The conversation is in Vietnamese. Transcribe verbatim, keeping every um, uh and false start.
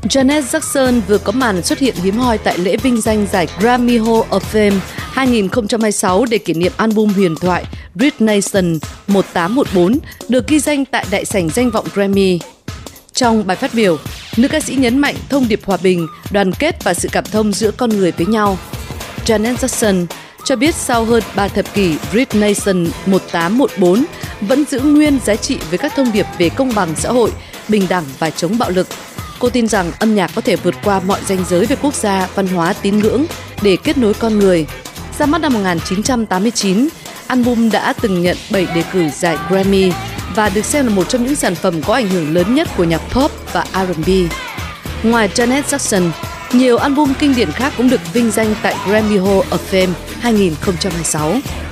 Janet Jackson vừa có màn xuất hiện hiếm hoi tại lễ vinh danh giải Grammy Hall of Fame hai không hai sáu để kỷ niệm album huyền thoại Brit Nation một tám một bốn được ghi danh tại đại sảnh danh vọng Grammy. Trong bài phát biểu, nữ ca sĩ nhấn mạnh thông điệp hòa bình, đoàn kết và sự cảm thông giữa con người với nhau. Janet Jackson cho biết sau hơn ba thập kỷ, Brit Nation một tám một bốn vẫn giữ nguyên giá trị với các thông điệp về công bằng xã hội, bình đẳng và chống bạo lực. Cô tin rằng âm nhạc có thể vượt qua mọi ranh giới về quốc gia, văn hóa, tín ngưỡng để kết nối con người. Ra mắt năm một nghìn chín trăm tám mươi chín, album đã từng nhận bảy đề cử giải Grammy và được xem là một trong những sản phẩm có ảnh hưởng lớn nhất của nhạc pop và R and B. Ngoài Janet Jackson, nhiều album kinh điển khác cũng được vinh danh tại Grammy Hall of Fame hai không hai sáu.